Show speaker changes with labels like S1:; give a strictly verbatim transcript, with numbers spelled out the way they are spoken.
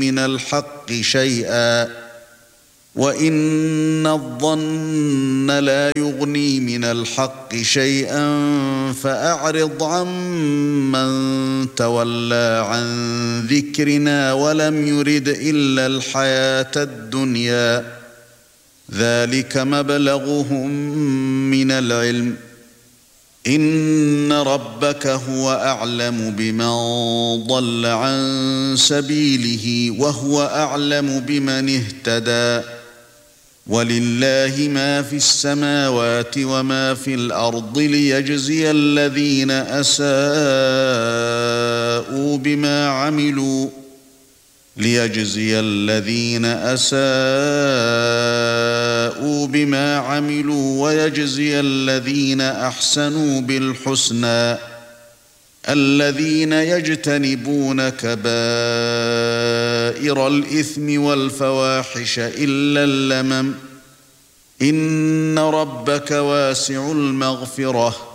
S1: من الحق شيئا وإن الظن لا يغني من الحق شيئا فأعرض عمن تولى عن ذكرنا ولم يرد إلا الحياة الدنيا ذلك مبلغهم من العلم إن ربك هو أعلم بمن ضل عن سبيله وهو أعلم بمن اهتدى ولله ما في السماوات وما في الأرض ليجزي الذين أساءوا بما عملوا ليجزي الذين أساءوا بما عملوا ويجزي الذين أحسنوا بالحسنى الذين يجتنبون كبائر الإثم والفواحش إلا اللمم إن ربك واسع المغفرة